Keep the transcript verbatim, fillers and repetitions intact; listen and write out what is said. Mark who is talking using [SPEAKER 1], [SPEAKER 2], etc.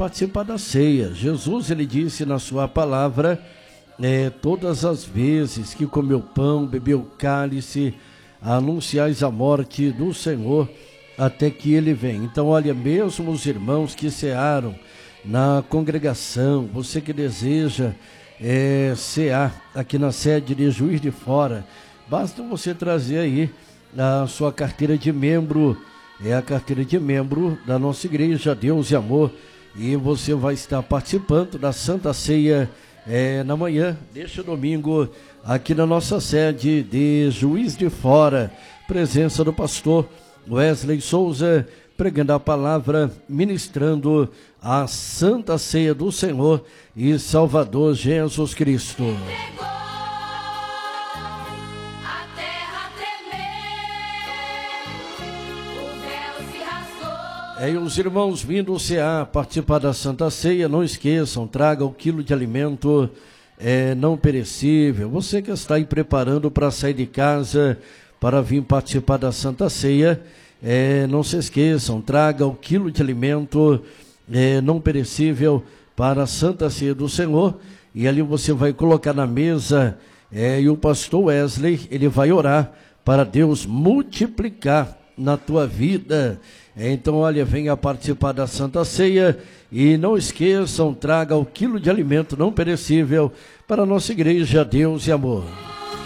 [SPEAKER 1] participar da ceia. Jesus, ele disse na sua palavra, é, todas as vezes que comeu pão, bebeu cálice, anunciais a morte do Senhor até que ele venha. Então, olha, mesmo os irmãos que cearam na congregação, você que deseja é, cear aqui na sede de Juiz de Fora, basta você trazer aí a sua carteira de membro, é a carteira de membro da nossa igreja Deus e Amor, e você vai estar participando da Santa Ceia é, na manhã deste domingo aqui na nossa sede de Juiz de Fora. Presença do pastor Wesley Souza, pregando a palavra, ministrando a Santa Ceia do Senhor e Salvador Jesus Cristo. É, e os irmãos vindo cear, participar da Santa Ceia, não esqueçam, traga o quilo de alimento é, não perecível. Você que está aí preparando para sair de casa, para vir participar da Santa Ceia, é, não se esqueçam, traga o quilo de alimento é, não perecível para a Santa Ceia do Senhor, e ali você vai colocar na mesa, é, e o pastor Wesley, ele vai orar para Deus multiplicar na tua vida. Então, olha, venha participar da Santa Ceia e não esqueçam, traga o quilo de alimento não perecível para a nossa igreja Deus e Amor.